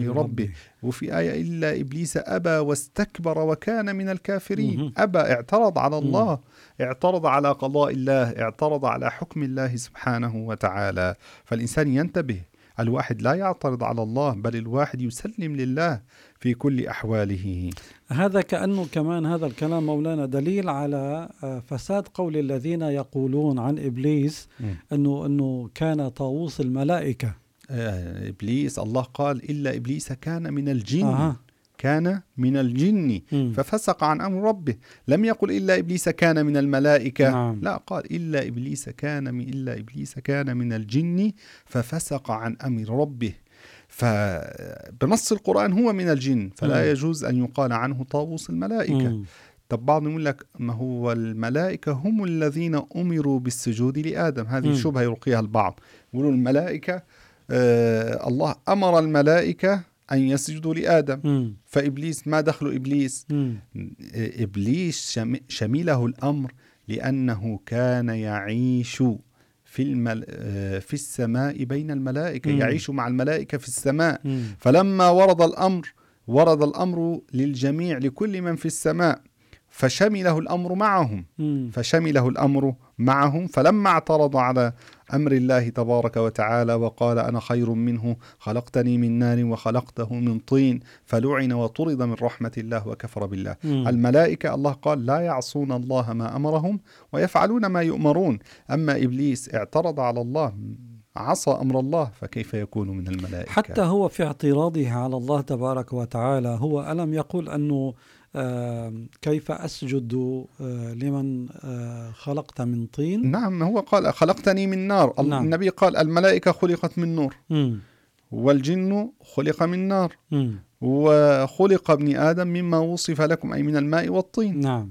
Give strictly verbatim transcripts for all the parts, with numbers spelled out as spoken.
أمر ربه. وفي آية إلا إبليس أبى واستكبر وكان من الكافرين. مم. أبى، اعترض على الله، مم. اعترض على قضاء الله، اعترض على حكم الله سبحانه وتعالى. فالإنسان ينتبه، الواحد لا يعترض على الله، بل الواحد يسلم لله في كل أحواله. هذا كأنه كمان هذا الكلام مولانا دليل على فساد قول الذين يقولون عن إبليس أنه, أنه كان طاووس الملائكة. آه إبليس الله قال إلا إبليس كان من الجن. آه. كان من الجن م. ففسق عن أمر ربه. لم يقل إلا إبليس كان من الملائكة. نعم. لا، قال إلا إبليس كان من إلا إبليس كان من الجن ففسق عن أمر ربه. فبنص القرآن هو من الجن، فلا م. يجوز أن يقال عنه طاووس الملائكة. م. طب بعض يقول لك ما هو الملائكة هم الذين أمروا بالسجود لآدم. هذه شبهة يلقيها البعض، يقولوا الملائكة آه الله أمر الملائكة أن يسجدوا لآدم. م. فإبليس ما دخل إبليس؟ م. إبليس شم... شمله الأمر لأنه كان يعيش في, المل... في السماء بين الملائكة. م. يعيش مع الملائكة في السماء. م. فلما ورد الأمر ورد الأمر للجميع لكل من في السماء، فشمله الأمر معهم. م. فشمله الأمر معهم فلما اعترض على أمر الله تبارك وتعالى وقال أنا خير منه خلقتني من نار وخلقته من طين فلعن وطرد من رحمة الله وكفر بالله. م. الملائكة الله قال لا يعصون الله ما أمرهم ويفعلون ما يؤمرون. أما إبليس اعترض على الله، عصى أمر الله، فكيف يكون من الملائكة؟ حتى هو في اعتراضه على الله تبارك وتعالى هو ألم يقول أنه آه كيف أسجد آه لمن آه خلقت من طين؟ نعم، هو قال خلقتني من نار. نعم. النبي قال الملائكة خلقت من نور، م. والجن خلق من نار، م. وخلق ابن آدم مما وصف لكم أي من الماء والطين. نعم.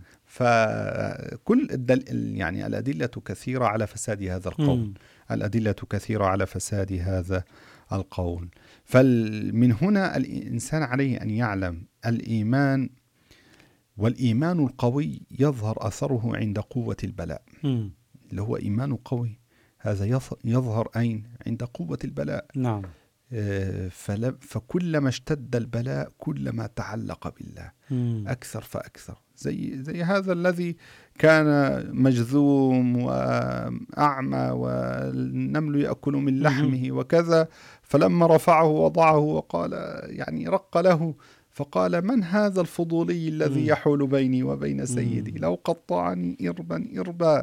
فكل الدل... يعني الأدلة كثيرة على فساد هذا القول. م. الأدلة كثيرة على فساد هذا القول. فمن هنا الإنسان عليه أن يعلم الإيمان، والإيمان القوي يظهر أثره عند قوة البلاء. م. اللي هو إيمان قوي هذا يظهر أين؟ عند قوة البلاء. نعم. فل... فكلما اشتد البلاء كلما تعلق بالله م. أكثر فأكثر. زي زي هذا الذي كان مجذوم وأعمى والنمل يأكل من لحمه م. وكذا، فلما رفعه وضعه وقال يعني رق له، فقال من هذا الفضولي الذي يحول بيني وبين سيدي؟ لو قطعني إربا إربا.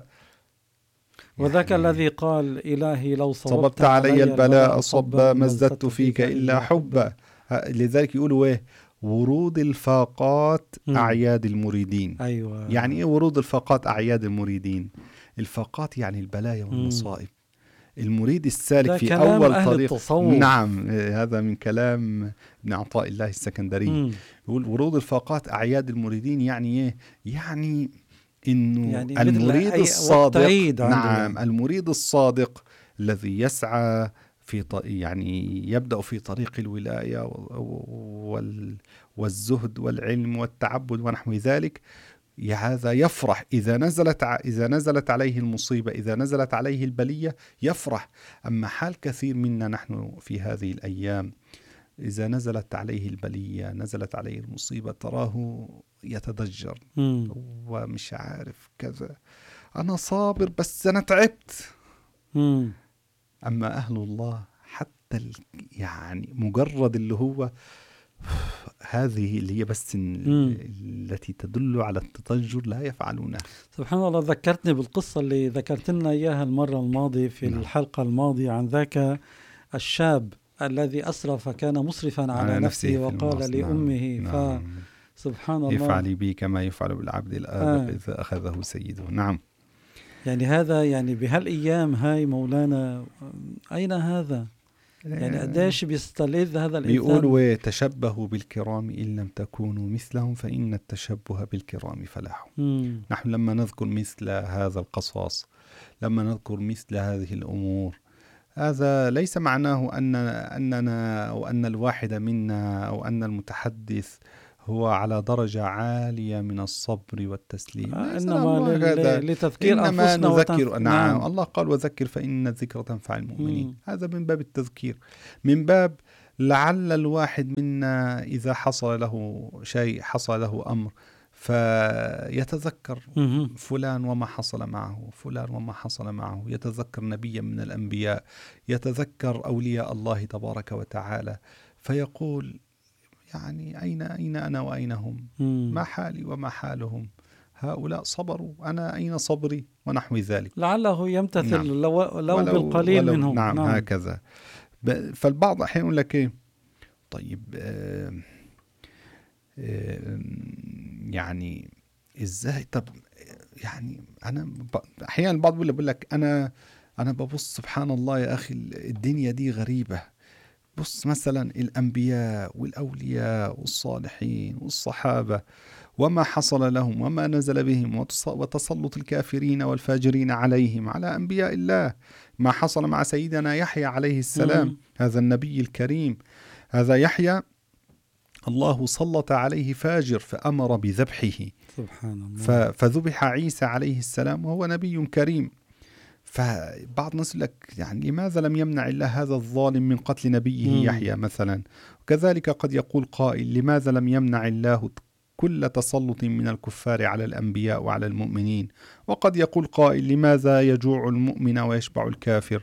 وذاك يعني الذي قال إلهي لو صببت, صببت علي البلاء صبا ما ازددت فيك إلا حبا. لذلك يقولوا إيه؟ ورود الفاقات أعياد المريدين. أيوة. يعني إيه ورود الفاقات أعياد المريدين؟ الفاقات يعني البلايا والمصائب. المريد السالك في أول طريق التصوف. نعم، هذا من كلام ابن عطاء الله السكندري. م. يقول ورود الفاقات أعياد المريدين يعني إيه؟ يعني إنه يعني المريد الصادق، نعم، المريد الصادق الذي يسعى في ط... يعني يبدأ في طريق الولاية وال... والزهد والعلم والتعبد ونحو ذلك، هذا يفرح إذا نزلت ع... إذا نزلت عليه المصيبة، إذا نزلت عليه البلية يفرح. أما حال كثير منا نحن في هذه الأيام إذا نزلت عليه البلية، نزلت عليه المصيبة، تراه يتضجر م. ومش عارف كذا، أنا صابر بس أنا تعبت. م. أما أهل الله حتى يعني مجرد اللي هو هذه اللي هي بس م. التي تدل على التضجر لا يفعلونها. سبحان الله، ذكرتني بالقصة اللي ذكرت لنا إياها المرة الماضية في نعم. الحلقة الماضية عن ذاك الشاب الذي أسرف، كان مسرفا على, على نفسه, نفسه وقال لأمه نعم. فسبحان الله افعلي بي كما يفعل بالعبد الآبق آه. إذا أخذه سيده. نعم، يعني هذا يعني بهالأيام هاي مولانا أين هذا؟ يعني قديش بيستلذ هذا الإنسان. بيقولوا تشبهوا بالكرام إن لم تكونوا مثلهم فإن التشبه بالكرام فلاح. نحن لما نذكر مثل هذا القصاص، لما نذكر مثل هذه الأمور، هذا ليس معناه أن أننا أو أن الواحد منا أو أن المتحدث هو على درجة عالية من الصبر والتسليم. آه إنما لتذكير إنما نذكر وتنف... نعم. نعم الله قال وذكر فإن الذكر تنفع المؤمنين. مم. هذا من باب التذكير، من باب لعل الواحد منا إذا حصل له شيء، حصل له أمر، فيتذكر فلان وما حصل معه، فلان وما حصل معه، يتذكر نبيا من الأنبياء، يتذكر أولياء الله تبارك وتعالى، فيقول يعني أين أين أنا وأين هم؟ ما حالي وما حالهم؟ هؤلاء صبروا، أنا أين صبري؟ ونحو ذلك. لعله يمتثل نعم. لو, لو ولو بالقليل ولو منهم. نعم, نعم هكذا. فالبعض أحيانا يقول لك إيه، طيب آه آه يعني إزاي؟ طب يعني أنا أحيانا البعض بيقول لك أنا أنا ببص سبحان الله يا أخي الدنيا دي غريبة. بص مثلا الأنبياء والأولياء والصالحين والصحابة وما حصل لهم وما نزل بهم، وتسلط الكافرين والفاجرين عليهم على أنبياء الله، ما حصل مع سيدنا يحيى عليه السلام. م. هذا النبي الكريم، هذا يحيى الله سلط عليه فاجر فأمر بذبحه، سبحان الله. فذبح عيسى عليه السلام وهو نبي كريم. فبعض الناس يقول لك يعني لماذا لم يمنع الله هذا الظالم من قتل نبيه م. يحيى مثلا؟ وكذلك قد يقول قائل لماذا لم يمنع الله كل تسلط من الكفار على الأنبياء وعلى المؤمنين؟ وقد يقول قائل لماذا يجوع المؤمن ويشبع الكافر؟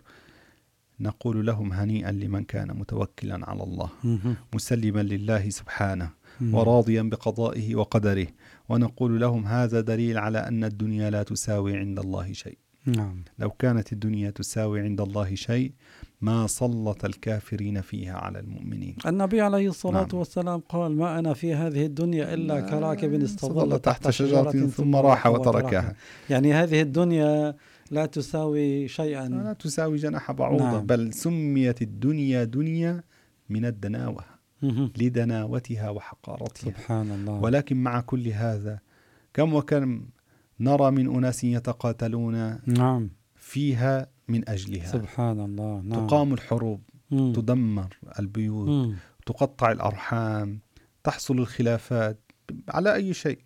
نقول لهم هنيئا لمن كان متوكلا على الله مسلما لله سبحانه وراضيا بقضائه وقدره، ونقول لهم هذا دليل على أن الدنيا لا تساوي عند الله شيء. نعم. لو كانت الدنيا تساوي عند الله شيء ما سلط الكافرين فيها على المؤمنين. النبي عليه الصلاة نعم. والسلام قال ما أنا في هذه الدنيا إلا كراكب استظل تحت شجرة ثم راح وتركها. يعني هذه الدنيا لا تساوي شيئا، لا تساوي جناح بعوضة. نعم. بل سميت الدنيا دنيا من الدناوة لدناوتها وحقارتها. سبحان الله. ولكن مع كل هذا كم وكم نرى من أناس يتقاتلون نعم. فيها من أجلها. سبحان الله. نعم. تقام الحروب، مم. تدمر البيوت، مم. تقطع الأرحام، تحصل الخلافات على أي شيء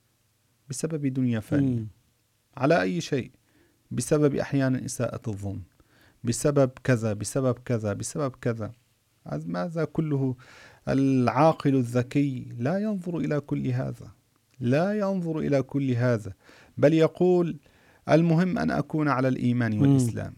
بسبب دنيا فانية، على أي شيء بسبب أحيانا إساءة الظن، بسبب كذا بسبب كذا بسبب كذا. ماذا كله؟ العاقل الذكي لا ينظر إلى كل هذا، لا ينظر إلى كل هذا، بل يقول المهم أن أكون على الإيمان والإسلام.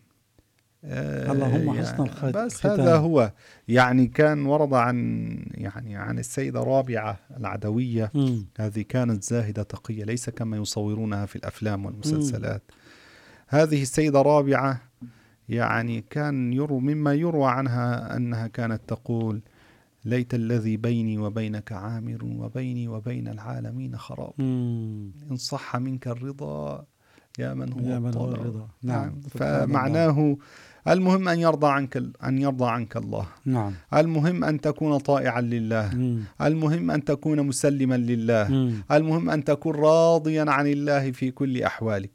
آه اللهم حسن الختام. بس هذا هو. يعني كان ورد عن يعني عن السيدة رابعة العدوية. م. هذه كانت زاهدة تقية، ليس كما يصورونها في الأفلام والمسلسلات. م. هذه السيدة رابعة يعني كان يروى مما يروى عنها أنها كانت تقول ليت الذي بيني وبينك عامر وبيني وبين العالمين خراب. مم. إن صح منك الرضا يا من هو, يا من هو الرضا. نعم. فمعناه المهم أن يرضى عنك أن يرضى عنك الله. نعم. المهم أن تكون طائعا لله. مم. المهم أن تكون مسلما لله. مم. المهم أن تكون راضيا عن الله في كل أحوالك.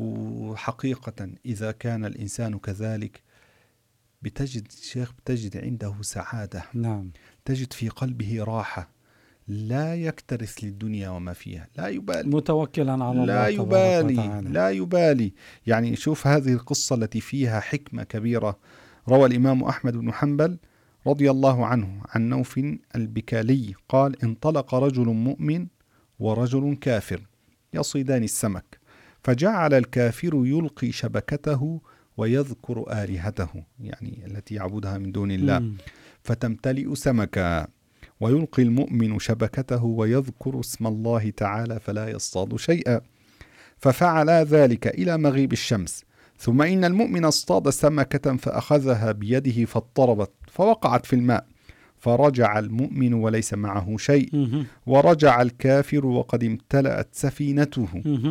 وحقيقة إذا كان الإنسان كذلك بتجد شيخ بتجد عنده سعادة. نعم. تجد في قلبه راحة، لا يكترث للدنيا وما فيها، لا يبالي، متوكلا على الله لا يبالي لا يبالي. يعني شوف هذه القصة التي فيها حكمة كبيرة. روى الإمام أحمد بن حنبل رضي الله عنه عن نوف البكالي قال انطلق رجل مؤمن ورجل كافر يصيدان السمك، فجعل الكافر يلقي شبكته ويذكر آلهته، يعني التي يعبدها من دون الله، م. فتمتلئ سمكا، ويلقي المؤمن شبكته ويذكر اسم الله تعالى فلا يصطاد شيئا، ففعلا ذلك إلى مغيب الشمس. ثم إن المؤمن اصطاد سمكة فأخذها بيده فاضطربت فوقعت في الماء، فرجع المؤمن وليس معه شيء، ورجع الكافر وقد امتلأت سفينته.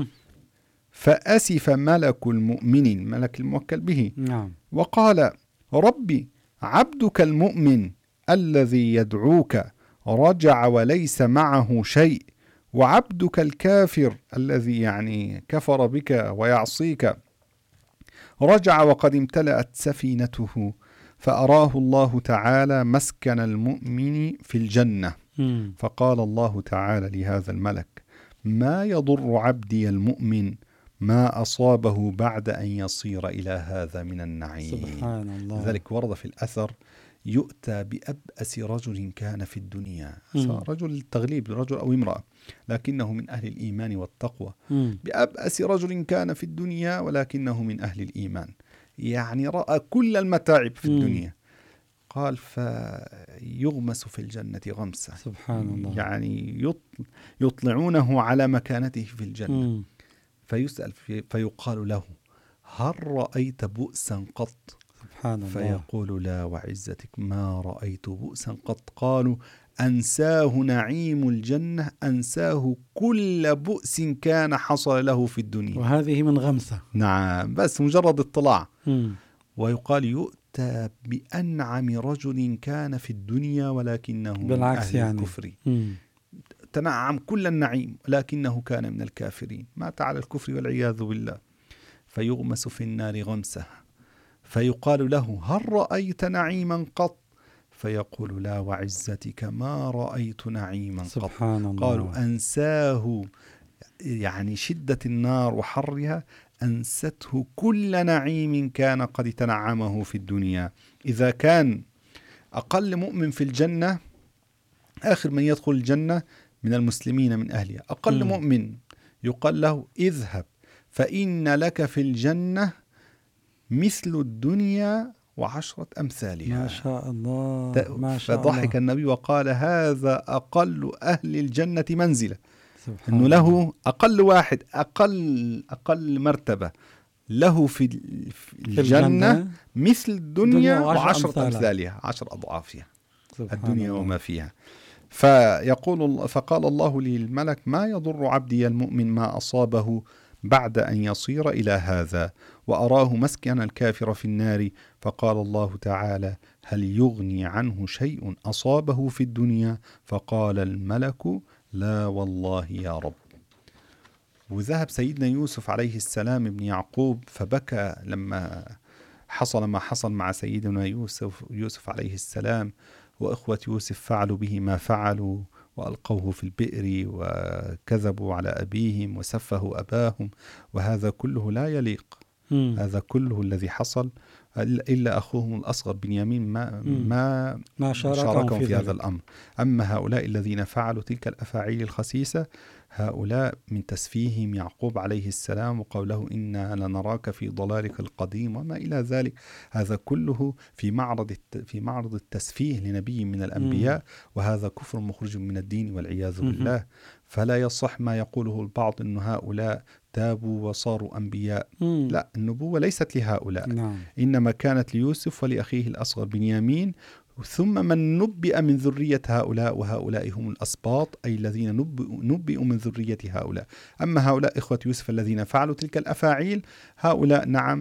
فأسف ملك المؤمن، ملك الموكل به، نعم. وقال ربي عبدك المؤمن الذي يدعوك رجع وليس معه شيء، وعبدك الكافر الذي يعني كفر بك ويعصيك رجع وقد امتلأت سفينته. فأراه الله تعالى مسكن المؤمن في الجنة. م. فقال الله تعالى لهذا الملك ما يضر عبدي المؤمن ما أصابه بعد أن يصير إلى هذا من النعيم. سبحان الله. ذلك ورد في الأثر يؤتى بأبأس رجل كان في الدنيا، مم. رجل التغليب، رجل أو امرأة، لكنه من أهل الإيمان والتقوى. مم. بأبأس رجل كان في الدنيا ولكنه من أهل الإيمان، يعني رأى كل المتاعب في مم. الدنيا. قال فيغمس في الجنة غمسة، سبحان الله. يعني يطلعونه على مكانته في الجنة. مم. فيسأل في فيقال له هل رأيت بؤسا قط؟ سبحان الله. فيقول لا وعزتك ما رأيت بؤسا قط. قالوا أنساه نعيم الجنة، أنساه كل بؤس كان حصل له في الدنيا. وهذه من غمسة. نعم، بس مجرد اطلاع. مم. ويقال يؤتى بأنعم رجل كان في الدنيا ولكنه بالعكس من أهل يعني. الكفر. مم. تنعم كل النعيم لكنه كان من الكافرين، مات على الكفر والعياذ بالله. فيغمس في النار غمسة، فيقال له هل رأيت نعيما قط؟ فيقول لا وعزتك ما رأيت نعيما قط. سبحان الله. قالوا أنساه، يعني شدة النار وحرها أنسته كل نعيم كان قد تنعمه في الدنيا. إذا كان أقل مؤمن في الجنة، آخر من يدخل الجنة من المسلمين من أهلها، أقل م. مؤمن يقال له اذهب فإن لك في الجنة مثل الدنيا وعشرة أمثالها. ما شاء الله. ما شاء فضحك الله. النبي وقال هذا أقل أهل الجنة منزلة، سبحان إنه له الله. أقل واحد، أقل أقل مرتبة له في في الجنة, الجنة مثل الدنيا وعشرة أمثالها. أمثالها، عشر أضعافها الدنيا الله. وما فيها. فيقول فقال الله للملك ما يضر عبدي المؤمن ما أصابه بعد أن يصير إلى هذا، وأراه مسكن الكافر في النار. فقال الله تعالى هل يغني عنه شيء أصابه في الدنيا؟ فقال الملك لا والله يا رب. وذهب سيدنا يوسف عليه السلام ابن يعقوب فبكى لما حصل ما حصل مع سيدنا يوسف يوسف عليه السلام، وإخوة يوسف فعلوا به ما فعلوا وألقوه في البئر وكذبوا على أبيهم وسفهوا أباهم، وهذا كله لا يليق. م. هذا كله الذي حصل إلا أخوهم الأصغر بنيامين ما, ما, ما شاركهم في, في هذا الأمر. أما هؤلاء الذين فعلوا تلك الأفاعيل الخسيسة هؤلاء من تسفيههم يعقوب عليه السلام وقوله إنا لنراك في ضلالك القديم وما إلى ذلك، هذا كله في معرض في معرض التسفيه لنبي من الأنبياء، وهذا كفر مخرج من الدين والعياذ بالله. فلا يصح ما يقوله البعض أن هؤلاء تابوا وصاروا أنبياء. مم. لا، النبوة ليست لهؤلاء. نعم. إنما كانت ليوسف ولأخيه الأصغر بنيامين، ثم من نبئ من ذرية هؤلاء، وهؤلاء هم الأسباط أي الذين نبئوا من ذرية هؤلاء. أما هؤلاء إخوة يوسف الذين فعلوا تلك الأفاعيل هؤلاء نعم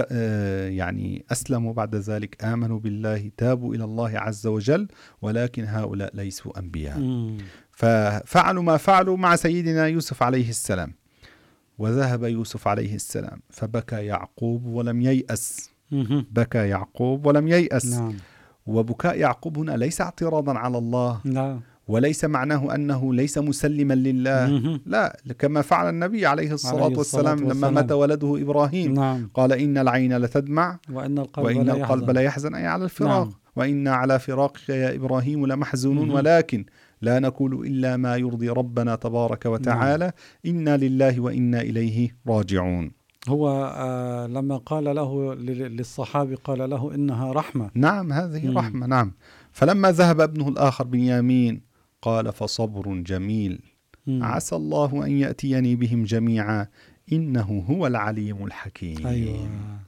يعني أسلموا بعد ذلك، آمنوا بالله، تابوا إلى الله عز وجل، ولكن هؤلاء ليسوا أنبياء. مم. ففعلوا ما فعلوا مع سيدنا يوسف عليه السلام. وذهب يوسف عليه السلام فبكى يعقوب ولم ييأس. بكى يعقوب ولم ييأس. نعم. وبكاء يعقوب هنا ليس اعتراضا على الله، لا. وليس معناه أنه ليس مسلما لله، لا، كما فعل النبي عليه الصلاة, عليه الصلاة والسلام, والسلام لما مات ولده إبراهيم. نعم. قال إن العين لتدمع وإن القلب, وإن لا, القلب يحزن. لا يحزن أي على الفراق. نعم. وإنا على فراقك يا إبراهيم لمحزونون، مم. ولكن لا نقول إلا ما يرضي ربنا تبارك وتعالى. نعم. إنا لله وإنا إليه راجعون. هو آه لما قال له للصحابي قال له إنها رحمة. نعم، هذه مم. رحمة. نعم. فلما ذهب ابنه الآخر بنيامين قال فصبر جميل، مم. عسى الله أن يأتيني بهم جميعا إنه هو العليم الحكيم. أيوة.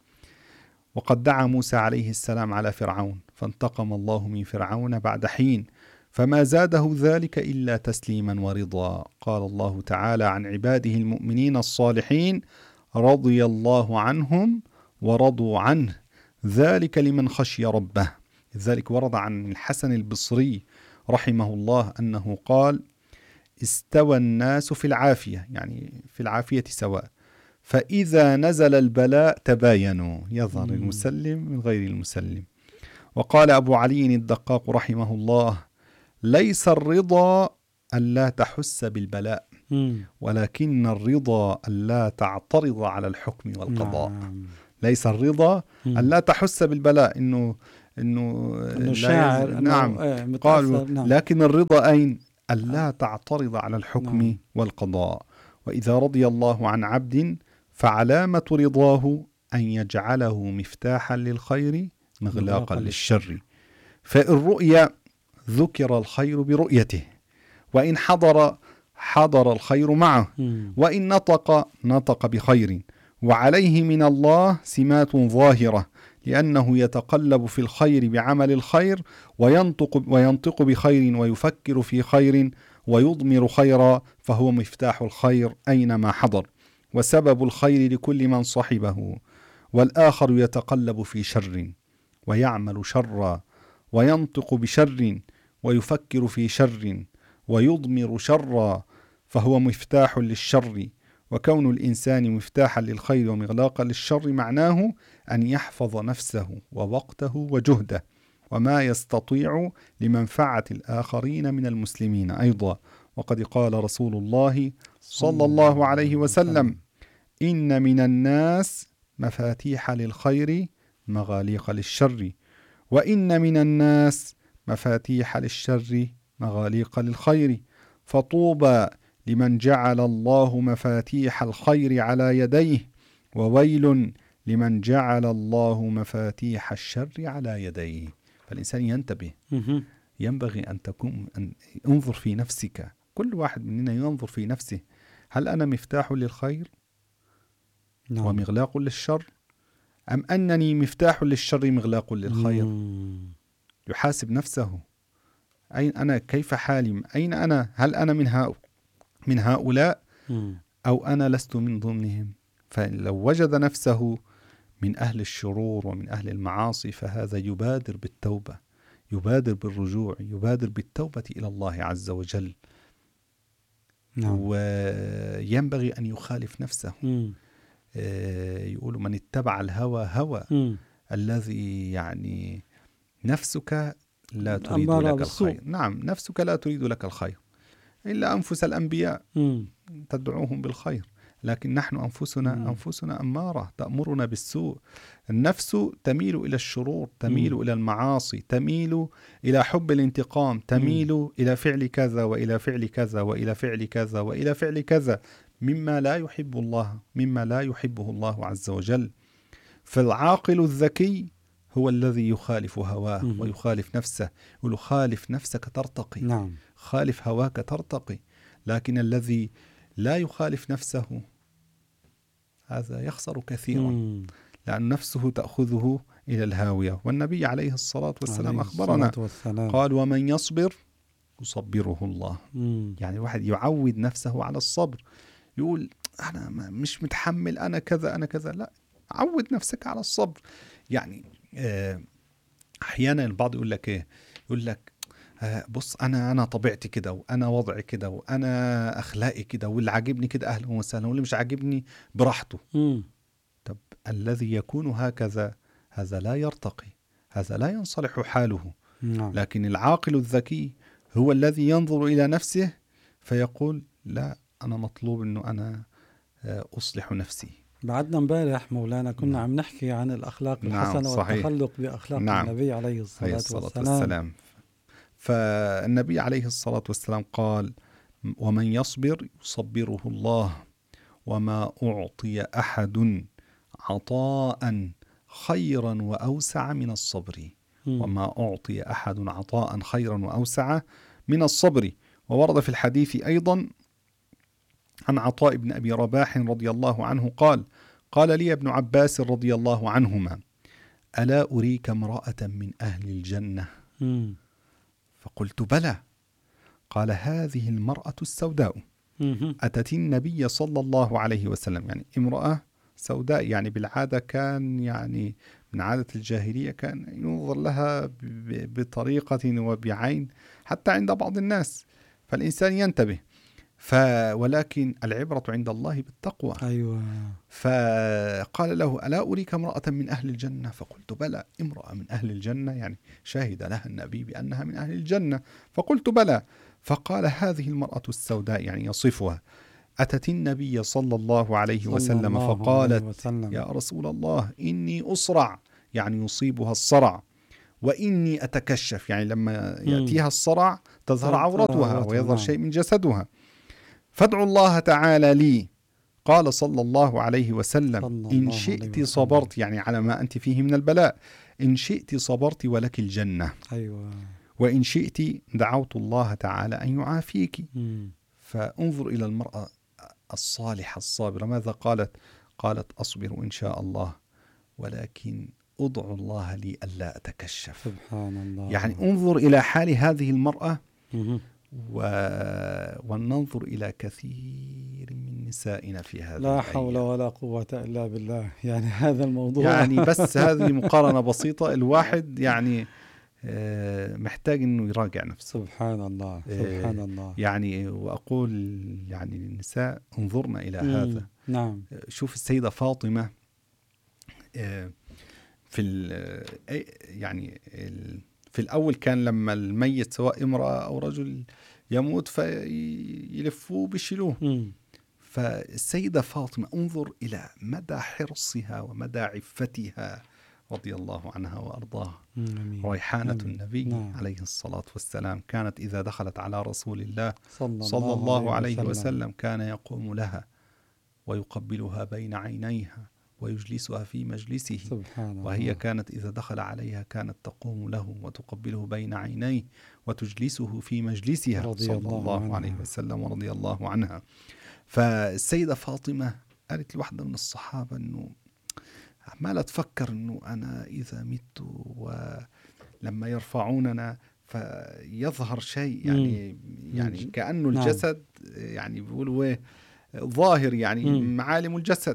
وقد دعا موسى عليه السلام على فرعون فانتقم الله من فرعون بعد حين، فما زاده ذلك إلا تسليما ورضا. قال الله تعالى عن عباده المؤمنين الصالحين رضي الله عنهم ورضوا عنه ذلك لمن خشي ربه. ذلك ورد عن الحسن البصري رحمه الله أنه قال استوى الناس في العافية، يعني في العافية سواء، فإذا نزل البلاء تباينوا، يظهر مم. المسلم من غير المسلم. وقال أبو علي الدقاق رحمه الله ليس الرضا ألا تحس بالبلاء، مم. ولكن الرضا ألا تعترض على الحكم والقضاء. نعم. ليس الرضا ألا تحس بالبلاء، إنه إنه إنه شاعر. نعم. إنه قالوا نعم. لكن الرضا أين؟ ألا تعترض على الحكم نعم. والقضاء. وإذا رضي الله عن عبد فعلامة رضاه أن يجعله مفتاحا للخير مغلاقا للشر. فإن رؤيا ذكر الخير برؤيته، وإن حضر حضر الخير معه، وإن نطق نطق بخير. وعليه من الله سمات ظاهرة، لأنه يتقلب في الخير بعمل الخير، وينطق, وينطق بخير، ويفكر في خير، ويضمر خيرا، فهو مفتاح الخير أينما حضر، وسبب الخير لكل من صحبه. والآخر يتقلب في شر ويعمل شرا، وينطق بشر، ويفكر في شر، ويضمر شرا، فهو مفتاح للشر. وكون الإنسان مفتاحا للخير ومغلاقا للشر معناه أن يحفظ نفسه ووقته وجهده وما يستطيع لمنفعة الآخرين من المسلمين أيضا. وقد قال رسول الله صلى الله عليه وسلم: إن من الناس مفاتيح للخير مغاليق للشر، وإن من الناس مفاتيح للشر مغاليق للخير. فطوبى لمن جعل الله مفاتيح الخير على يديه، وويل لمن جعل الله مفاتيح الشر على يديه. فالإنسان ينتبه، ينبغي أن تكون أن انظر في نفسك. كل واحد مننا ينظر في نفسه، هل أنا مفتاح للخير نعم. ومغلاق للشر، أم أنني مفتاح للشر مغلاق للخير؟ مم. يحاسب نفسه، أين أنا؟ كيف حالي؟ أين أنا؟ هل أنا من هؤلاء من هؤلاء أو أنا لست من ضمنهم؟ فلو وجد نفسه من أهل الشرور ومن أهل المعاصي، فهذا يبادر بالتوبة، يبادر بالرجوع، يبادر بالتوبة إلى الله عز وجل. نعم. وينبغي أن يخالف نفسه. يقول من اتبع الهوى هوى، م. الذي يعني نفسك لا تريد لك الخير. نعم، نفسك لا تريد لك الخير، إلا أنفس الأنبياء م. تدعوهم بالخير، لكن نحن أنفسنا م. أنفسنا أمارة تأمرنا بالسوء. النفس تميل إلى الشرور، تميل م. إلى المعاصي، تميل إلى حب الانتقام، تميل م. إلى فعل كذا وإلى فعل كذا وإلى فعل كذا وإلى فعل كذا مما لا يحب الله، مما لا يحبه الله عز وجل. فالعاقل الذكي هو الذي يخالف هواه م. ويخالف نفسه. يقول خالف نفسك ترتقي. نعم. خالف هواك ترتقي. لكن الذي لا يخالف نفسه هذا يخسر كثيرا، م. لأن نفسه تأخذه إلى الهاوية. والنبي عليه الصلاة والسلام عليه أخبرنا والسلام. قال: ومن يصبر يصبره الله. م. يعني الواحد يعود نفسه على الصبر. يقول أنا مش متحمل، أنا كذا أنا كذا، لا، عود نفسك على الصبر. يعني أحيانا البعض يقول لك إيه، يقول لك بص أنا أنا طبيعتي كده، وأنا وضعي كده، وأنا أخلاقي كده، واللي عاجبني كده أهلا وسهلا، واللي مش عاجبني براحته. م. طب الذي يكون هكذا هذا لا يرتقي، هذا لا ينصلح حاله. م. لكن العاقل الذكي هو الذي ينظر إلى نفسه فيقول لا، أنا مطلوب أنه أنا أصلح نفسي. بعدنا امبارح مولانا كنا نعم. عم نحكي عن الأخلاق الحسنة، نعم. والتخلق بأخلاق نعم. النبي عليه الصلاة, الصلاة والسلام. والسلام. فالنبي عليه الصلاة والسلام قال: ومن يصبر يصبره الله، وما أعطي أحد عطاء خيرا وأوسع من الصبر. م. وما أعطي أحد عطاء خيرا وأوسع من الصبر. وورد في الحديث أيضا عن عطاء بن أبي رباح رضي الله عنه قال: قال لي ابن عباس رضي الله عنهما: ألا أريك امرأة من أهل الجنة؟ م. فقلت: بلى. قال: هذه المرأة السوداء أتت النبي صلى الله عليه وسلم. يعني امرأة سوداء، يعني بالعادة كان يعني من عادة الجاهلية كان ينظر لها بطريقة وبعين حتى عند بعض الناس، فالإنسان ينتبه. ف ولكن العبرة عند الله بالتقوى. أيوة. فقال له: ألا أريك امرأة من أهل الجنة؟ فقلت: بلى. امرأة من أهل الجنة، يعني شاهد لها النبي بأنها من أهل الجنة. فقلت: بلى. فقال: هذه المرأة السوداء، يعني يصفها، أتت النبي صلى الله عليه وسلم الله فقالت: عليه وسلم. يا رسول الله إني أصرع، يعني يصيبها الصرع، وإني أتكشف، يعني لما يأتيها الصرع تظهر عورتها ويظهر شيء من جسدها. فادعوا الله تعالى لي. قال صلى الله عليه وسلم: إن شئت صبرت، يعني على ما أنت فيه من البلاء، إن شئت صبرت ولك الجنة. أيوة. وإن شئت دعوت الله تعالى أن يعافيك. م. فانظر إلى المرأة الصالحة الصابرة، ماذا قالت؟ قالت: أصبر إن شاء الله، ولكن أدعو الله لي ألا أتكشف. سبحان الله. يعني انظر إلى حال هذه المرأة و... وننظر إلى كثير من نسائنا في هذا لا حول ولا قوة إلا بالله. يعني هذا الموضوع يعني بس هذه مقارنة بسيطة، الواحد يعني محتاج أنه يراجع نفسه. سبحان الله سبحان الله. يعني وأقول يعني للنساء: انظرنا إلى مم. هذا. نعم. شوف السيدة فاطمة في يعني في الأول كان لما الميت سواء امرأة أو رجل يموت فيلفوه بيشيلوه. مم. فالسيدة فاطمة انظر إلى مدى حرصها ومدى عفتها رضي الله عنها وأرضاها. ريحانة أمين. النبي نعم. عليه الصلاة والسلام كانت إذا دخلت على رسول الله صلى, صلى الله, الله عليه وسلم. وسلم كان يقوم لها ويقبلها بين عينيها ويجلسها في مجلسه. سبحان وهي الله. كانت إذا دخل عليها كانت تقوم له وتقبله بين عينيه وتجلسه في مجلسها صلى الله, الله عليه وسلم ورضي الله عنها. فالسيدة فاطمة قالت لواحدة من الصحابة أنه عمالة تفكر أنه أنا إذا مت ولما يرفعوننا فيظهر شيء يعني مم. يعني كأنه نعم. الجسد يعني بيقولوا ايه ظاهر يعني مم. معالم الجسد،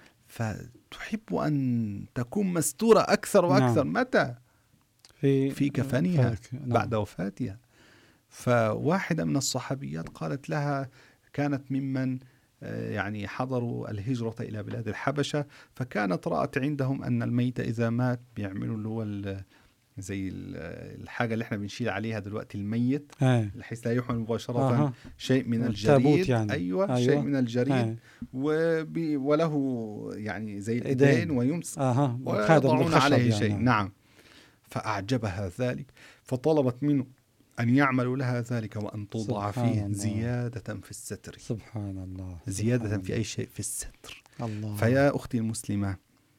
فتحب أن تكون مستورة أكثر وأكثر. نعم. متى؟ في, في كفنها نعم. بعد وفاتها. فواحدة من الصحابيات قالت لها، كانت ممن يعني حضروا الهجرة إلى بلاد الحبشة، فكانت رأت عندهم أن الميت إذا مات بيعملوا اللي هو زي الحاجة اللي احنا بنشيل عليها دلوقتي الميت بحيث لا يحمل مباشرة آه. شيء من الجريد. يعني. أيوة, أيوة شيء من الجريد وبي وله يعني زي الإيدين ويمسك آه. ويضعون عليه شيء. يعني. نعم. فأعجبها ذلك فطلبت منه أن يعملوا لها ذلك وأن توضع فيه الله. زيادة في الستر. سبحان الله. زيادة سبحان في أي شيء في الستر. الله. فيا أختي المسلمة،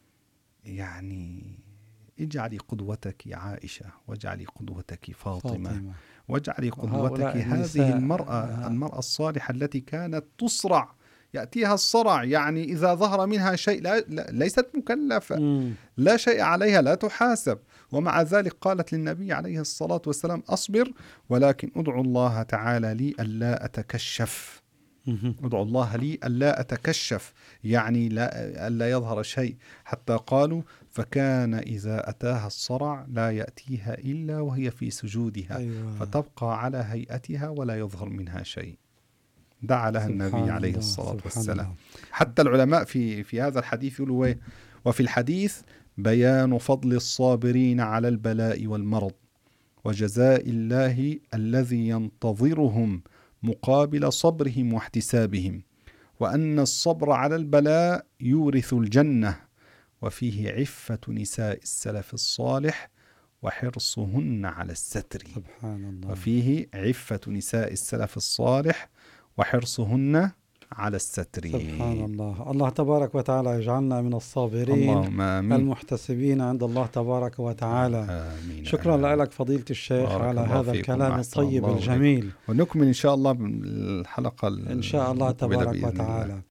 يعني اجعلي قدوتك عائشة، واجعلي قدوتك فاطمة, فاطمة. واجعلي قدوتك هذه المرأة المرأة الصالحة التي كانت تصرع، يأتيها الصرع، يعني إذا ظهر منها شيء لا, لا ليست مكلفة م. لا شيء عليها، لا تحاسب، ومع ذلك قالت للنبي عليه الصلاة والسلام: أصبر ولكن أدعو الله تعالى لي ألا أتكشف. أدعو الله لي ألا أتكشف، يعني لا ألا يظهر شيء. حتى قالوا: فكان إذا أتاها الصرع لا يأتيها إلا وهي في سجودها. أيوة. فتبقى على هيئتها ولا يظهر منها شيء. دعا لها النبي عليه الصلاة والسلام. الله. حتى العلماء في في هذا الحديث يقولوا: وفي الحديث بيان فضل الصابرين على البلاء والمرض وجزاء الله الذي ينتظرهم مقابل صبرهم واحتسابهم، وأن الصبر على البلاء يورث الجنة، وفيه عفة نساء السلف الصالح وحرصهن على الستر. سبحان الله. وفيه عفة نساء السلف الصالح وحرصهن على الستر. سبحان الله. الله تبارك وتعالى يجعلنا من الصابرين المحتسبين عند الله تبارك وتعالى. آمين. شكرا آمين. لك فضيلة الشيخ على هذا الكلام الطيب الجميل. ونكمل إن شاء الله بالحلقة إن شاء الله تبارك وتعالى.